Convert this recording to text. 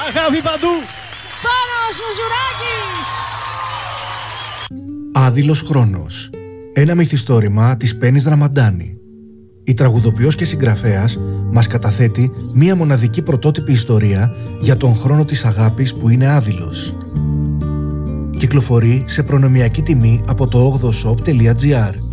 Αγάπη παντού. Πάνος Μουζουράκης. Άδειλος χρόνος. Ένα μυθιστόρημα της Πέννης Ραμαντάνη. Η τραγουδοποιός και συγγραφέας μας καταθέτει μία μοναδική πρωτότυπη ιστορία για τον χρόνο της αγάπης που είναι άδειλος. Κυκλοφορεί σε προνομιακή τιμή από το 8shop.gr.